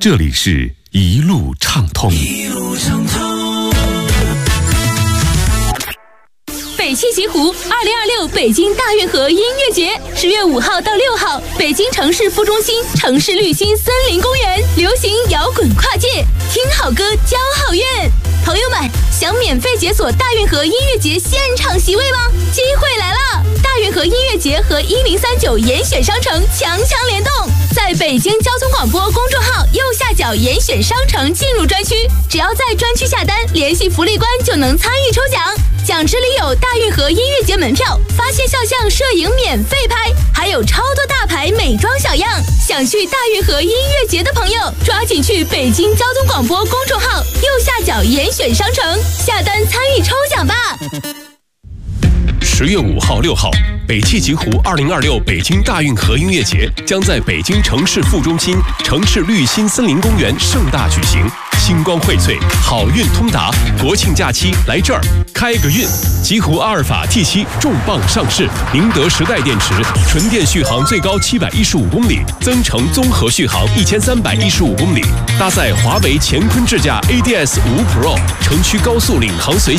这里是一路畅通。 北汽极狐2026北京大运河音乐节，10月5号到6号，北京城市副中心城市绿心森林公园，流行摇滚跨界，听好歌交好运。朋友们，想免费解锁大运河音乐节现场席位吗？机会来了！大运河音乐节和1039严选商城强联动，在北京交通广播公众号右下角严选商城进入专区，只要在专区下单，联系福利官就能参与抽奖。奖池里有大运河音乐节门票、发现肖像摄影免费拍，还有超多大牌美妆小样。想去大运河音乐节的朋友，抓紧去北京交通广播公众号右下角严选商城下单参与抽奖吧。 10月5号、6号，北汽极狐2026北京大运河音乐节将在北京城市副中心城市绿心森林公园盛大举行。星光荟萃，好运通达，国庆假期来这儿开个运！极狐阿尔法 T7 重磅上市，宁德时代电池，纯电续航最高715公里，增程综合续航1315公里，搭载华为乾坤智驾 ADS 5 Pro，城区高速领航随